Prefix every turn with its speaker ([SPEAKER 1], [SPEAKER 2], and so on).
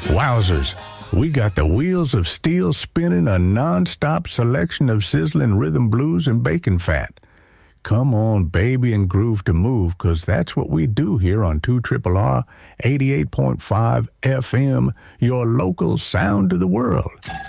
[SPEAKER 1] Wowzers, we got the wheels of steel spinning, a non-stop selection of sizzling rhythm blues and bacon fat. Come on, baby, and groove to move, 'cause that's what we do here on 2RRR 88.5 FM, your local sound to the world.